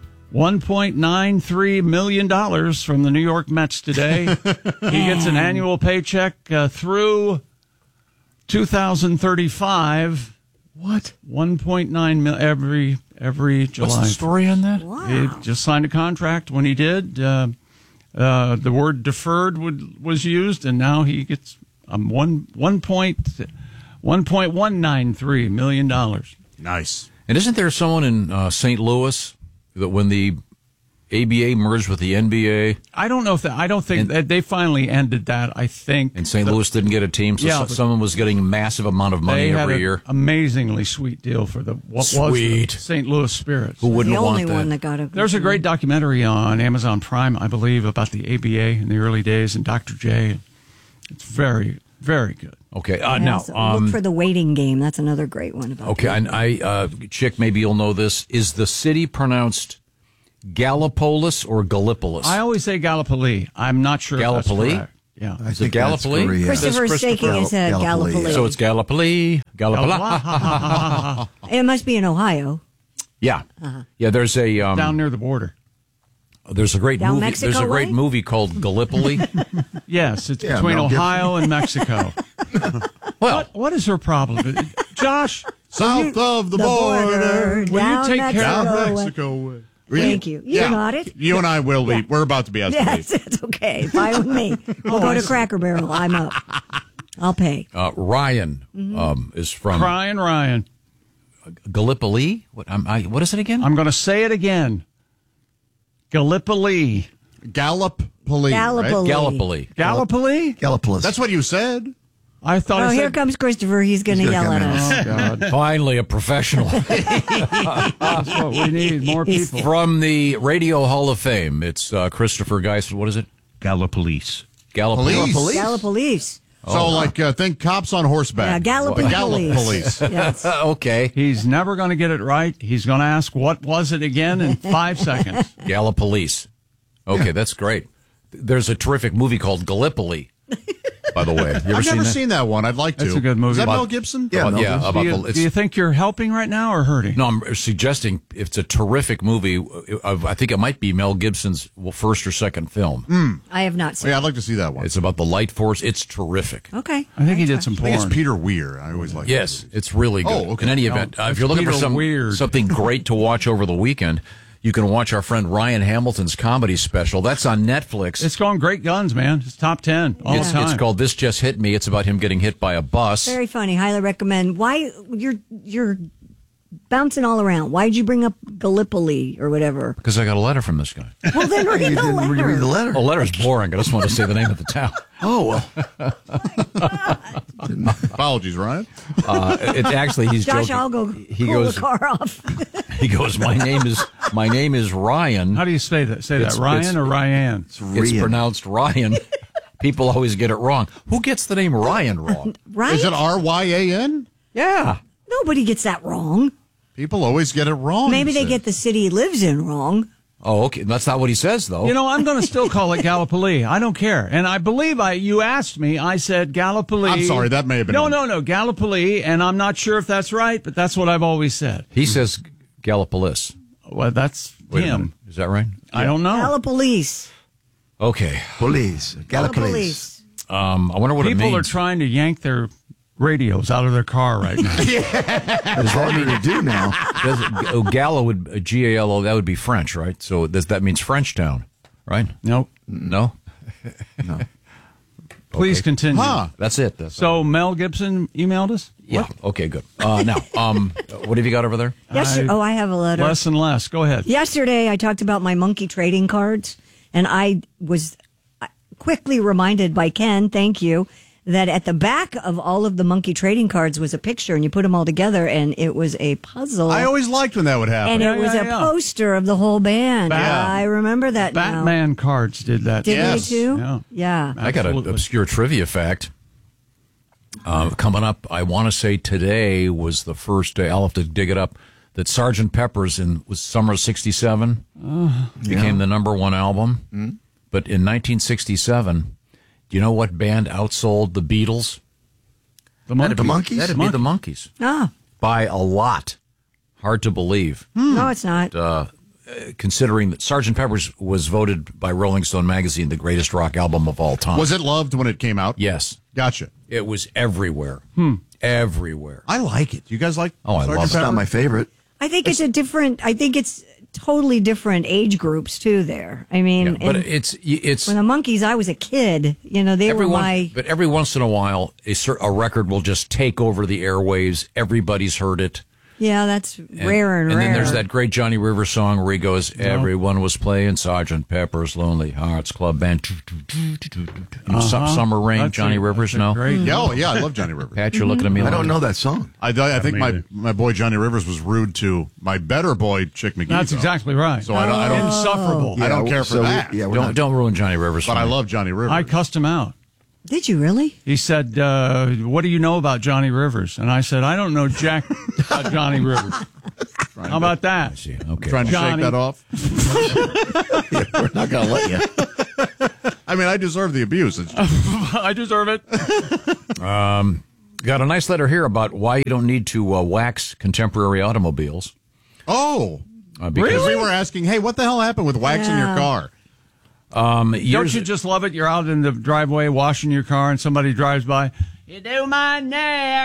$1.93 million from the New York Mets today. He gets an annual paycheck through 2035. What? 1.9 million every July. What's the story on that? Wow. He just signed a contract. When he did, the word deferred was used, and now he gets $1.193 million. Nice. And isn't there someone in St. Louis that when the ABA merged with the NBA? I don't know if that. I don't think that they finally ended that. I think. And St. Louis didn't get a team, so someone was getting a massive amount of money every year. Amazingly sweet deal for what was the St. Louis Spirits. Who wouldn't the want only that? one that got a. There's a great documentary on Amazon Prime, I believe, about the ABA in the early days and Dr. J. It's very, very good. Okay, Yeah, now so look for the waiting game. That's another great one. About okay, and Chick, maybe you'll know this. Is the city pronounced Gallipolis or Gallipolis? I always say Gallipoli. I'm not sure. Gallipoli? If that's correct. Yeah. Is it Gallipoli? Christopher's shaking his head. Gallipoli. So it's Gallipoli. Gallipoli. It must be in Ohio. Yeah. Yeah, there's a down near the border. There's a great Down movie. Mexico There's a great way? movie called Gallipoli. Yes, it's between Mel Gibson. Ohio and Mexico. Well, what is her problem? Josh, South of the border. will you take care Down of Mexico way. Thank you. You got it? You and I will be. We're about to be asked to Yes, leave. it's okay. Fine with me. We'll go to Cracker Barrel. I'm up. I'll pay. Ryan is from Crying Ryan. Gallipoli. What is it again? I'm going to say it again. Gallipoli. Gallipoli. Gallipoli. Gallipoli. Gallipoli? Gallipolis. That's what you said. I thought Oh, I here said. comes Christopher. He's going to gonna yell come at in. us. Oh, God. Finally, a professional That's what we need. More people. from the Radio Hall of Fame. It's Christopher Geis. What is it? Gallipolis. Gallipoli. Police. Gallipolis. So, think cops on Yeah, horseback. Galloping Gallop police. police. Yes. Okay. He's never going to get it right. He's going to ask, what was it again in 5 seconds? Gallipolis. Okay, that's great. There's a terrific movie called Gallipoli, by the way. You ever I've never that? seen that one. I'd like to. That's a good movie. Is that About- Mel Gibson? Yeah, Mel yeah. Gibson. About Do you think you're helping right now or hurting? No, I'm suggesting it's a terrific movie. I think it might be Mel Gibson's first or second film. I have not seen Yeah, I'd like to see that one. It's about the light force. It's terrific. it. Okay. I think he did some I think porn. it's Peter Weir. I always like Yes, it's really good. Oh, okay. In any event, if you're looking for Peter something great to watch over the weekend, you can watch our friend Ryan Hamilton's comedy special. That's on Netflix. It's going great guns, man. It's top 10 all the time. It's called This Just Hit Me. It's about him getting hit by a bus. Very funny. Highly recommend. Why you're bouncing all around? Why'd you bring up Gallipoli or whatever? Because I got a letter from this guy. Well, then read You the didn't letter. read the letter. The letter's boring. I just want to say the name of the town. Oh, Apologies, Ryan. It's actually he's Josh, joking. I'll go He pull goes. the car off. He goes. My name is Ryan. How do you say that? Say It's- that, Ryan it's- or Ryan? It's Ryan. pronounced Ryan. People always get it wrong. Who gets the name Ryan wrong? Right? Is it Ryan? Yeah. Nobody gets that wrong. People always get it wrong. Maybe he they said. get the city he lives in wrong. Oh, okay. That's not what he says, though. You know, I'm going to still call it Gallipoli. I don't care. And I believe you asked me. I said Gallipoli. I'm sorry, that may have been No, Gallipoli. And I'm not sure if that's right, but that's what I've always said. He says Gallipolis. Well, that's Wait a minute. him. Is that right? I don't know. Gallipolis. Okay. police. Gallipolis. I wonder what it People means. are trying to yank their radios out of their car right now. It's harder to do now. Gallo would Gallo. That would be French, right? So that means Frenchtown, right? Nope. No. Please Okay. continue. Huh. That's it. So Mel Gibson emailed us? Yeah. Okay. Good. Now, what have you got over there? I have a letter. Less and less. Go ahead. Yesterday, I talked about my monkey trading cards, and I was quickly reminded by Ken, thank you, that at the back of all of the monkey trading cards was a picture, and you put them all together, and it was a puzzle. I always liked when that would happen. And it was a poster of the whole band. Bat- I remember that now. Batman cards did that. Did they too? Yeah. Yeah. I got an obscure trivia fact. Coming up, I want to say today was the first day, I'll have to dig it up, that Sgt. Pepper's was summer of 67, became the number one album. Mm-hmm. But in 1967, do you know what band outsold the Beatles? The Monkees? That'd be the Monkees. Ah. By a lot. Hard to believe. No, it's not. Considering that Sgt. Pepper's was voted by Rolling Stone magazine the greatest rock album of all time. Was it loved when it came out? Yes. Gotcha. It was everywhere. Everywhere. I like it. You guys like Oh, I Sgt. love it. It's not my favorite. I think it's totally different age groups too there. I mean, But and it's when the Monkees, I was a kid, they were my... But every once in a while, a record will just take over the airwaves. Everybody's heard it. Yeah, that's rare and rare. And then there's that great Johnny Rivers song where he goes, everyone was playing Sgt. Pepper's Lonely Hearts Club Band. Summer Rain, That's Johnny Rivers, no? Yeah, I love Johnny Rivers. Pat, you're looking at me I like don't know that song. I think my boy Johnny Rivers was rude to my better boy Chick McGee. That's exactly right. So I don't insufferable. I don't care for that. Don't ruin Johnny Rivers. But I love Johnny Rivers. I cussed him out. Did you really? He said, what do you know about Johnny Rivers? And I said, I don't know jack about Johnny Rivers. How about that? Okay. Trying to Johnny. shake that off. We're not going to let you. I mean, I deserve the abuse. I deserve it. Got a nice letter here about why you don't need to wax contemporary automobiles. Oh, because we were asking, hey, what the hell happened with waxing your car? Don't you just love it? You're out in the driveway washing your car and somebody drives by. You do my neck.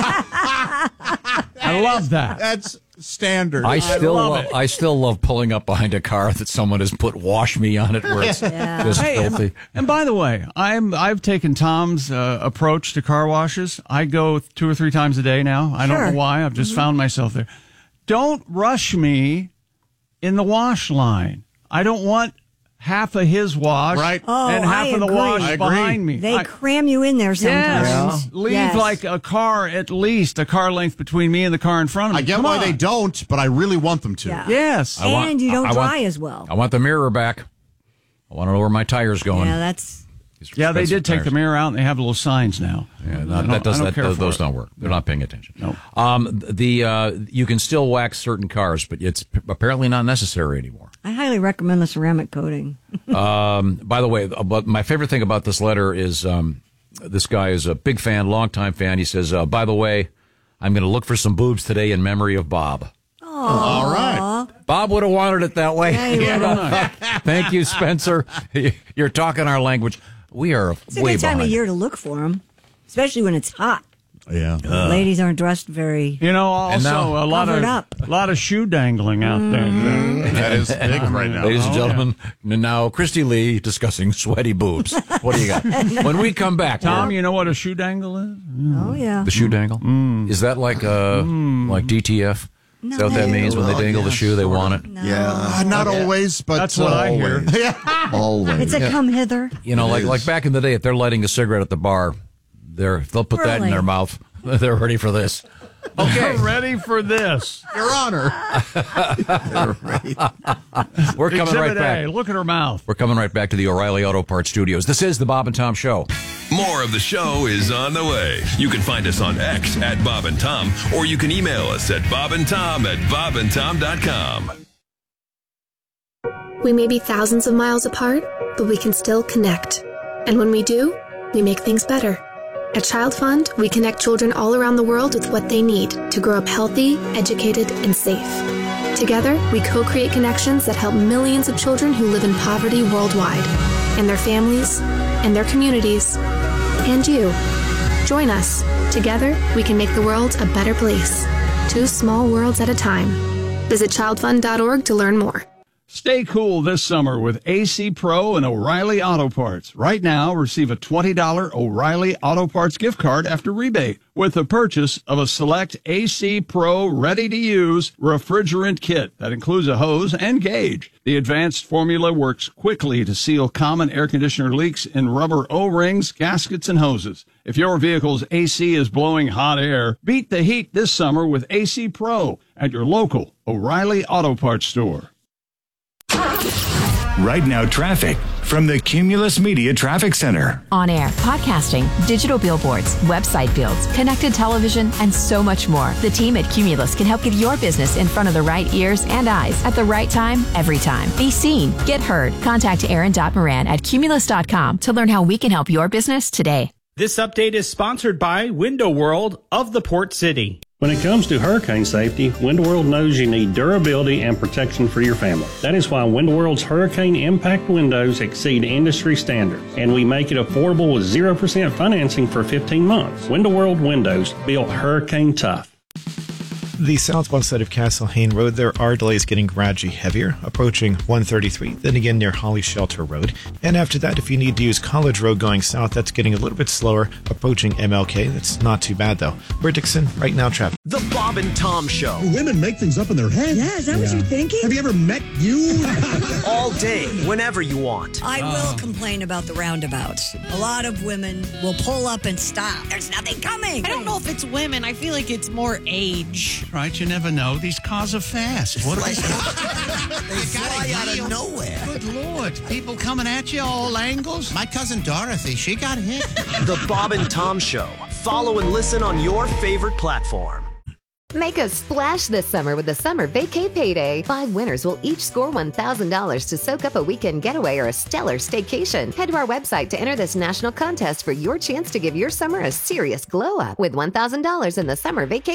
I love that. That's standard. I still love pulling up behind a car that someone has put "wash me" on it, where it's just filthy. And by the way, I've taken Tom's approach to car washes. I go 2 or 3 times a day now. I don't know why. I've just found myself there. Don't rush me in the wash line. I don't want half of his wash and half of the wash behind me. They cram you in there sometimes. Yes. Leave like a car, at least a car length between me and the car in front of me. I get why they don't, but I really want them to. Yeah. Yes. And you don't dry as well. I want the mirror back. I want to know where my tire's going. Yeah, that's... Yeah, they did take the mirror out, and they have little signs now. Yeah, those don't work. They're not paying attention. No. You can still wax certain cars, but it's apparently not necessary anymore. I highly recommend the ceramic coating. By the way, my favorite thing about this letter is this guy is a big fan, longtime fan. He says, by the way, I'm going to look for some boobs today in memory of Bob. All right. Bob would have wanted it that way. Yeah, Thank you, Spencer. You're talking our language. We are it's a way good time behind. of year to look for them, especially when it's hot. Yeah. Ladies aren't dressed very. Also a lot of shoe dangling out there. That is big right now. Ladies and gentlemen, now Christy Lee discussing sweaty boobs. What do you got? When we come back, Tom, you know what a shoe dangle is? Oh yeah. The shoe dangle? Is that like DTF? No. Is that what that means? When they dangle the shoe, they want it? No. Yeah. Not always, but that's what I hear. Always. It's a come hither. You know, like back in the day, if they're lighting a cigarette at the bar, they'll put that in their mouth. They're ready for this. Okay, ready for this, Your Honor. We're coming Exhibit right back. A, look at her mouth. We're coming right back to the O'Reilly Auto Parts Studios. This is the Bob and Tom Show. More of the show is on the way. You can find us on X at Bob and Tom, or you can email us at bobandtom@bobandtom.com. We may be thousands of miles apart, but we can still connect. And when we do, we make things better. At Child Fund, we connect children all around the world with what they need to grow up healthy, educated, and safe. Together, we co-create connections that help millions of children who live in poverty worldwide, and their families, and their communities, and you. Join us. Together, we can make the world a better place. 2 small worlds at a time. Visit childfund.org to learn more. Stay cool this summer with AC Pro and O'Reilly Auto Parts. Right now, receive a $20 O'Reilly Auto Parts gift card after rebate with the purchase of a select AC Pro ready-to-use refrigerant kit that includes a hose and gauge. The advanced formula works quickly to seal common air conditioner leaks in rubber O-rings, gaskets, and hoses. If your vehicle's AC is blowing hot air, beat the heat this summer with AC Pro at your local O'Reilly Auto Parts store. Right now, traffic from the Cumulus Media Traffic Center. On air, podcasting, digital billboards, website builds, connected television, and so much more. The team at Cumulus can help get your business in front of the right ears and eyes at the right time, every time. Be seen, get heard. Contact Aaron.Moran at Cumulus.com to learn how we can help your business today. This update is sponsored by Window World of the Port City. When it comes to hurricane safety, Window World knows you need durability and protection for your family. That is why Window World's hurricane impact windows exceed industry standards, and we make it affordable with 0% financing for 15 months. Window World windows built hurricane tough. The southbound side of Castle Hayne Road, there are delays getting gradually heavier, approaching 133, then again near Holly Shelter Road. And after that, if you need to use College Road going south, that's getting a little bit slower, approaching MLK. That's not too bad, though. We're Dixon, right now traffic. The Bob and Tom Show. Women make things up in their head. Yeah, is that what you're thinking? Have you ever met you? All day, whenever you want. I will complain about the roundabouts. A lot of women will pull up and stop. There's nothing coming. I don't know if it's women. I feel like it's more age. Right, you never know. These cars are fast. What They fly out of nowhere. Good Lord. People coming at you all angles. My cousin Dorothy, she got hit. The Bob and Tom Show. Follow and listen on your favorite platform. Make a splash this summer with the Summer Vacay Payday. 5 winners will each score $1,000 to soak up a weekend getaway or a stellar staycation. Head to our website to enter this national contest for your chance to give your summer a serious glow up with $1,000 in the Summer Vacay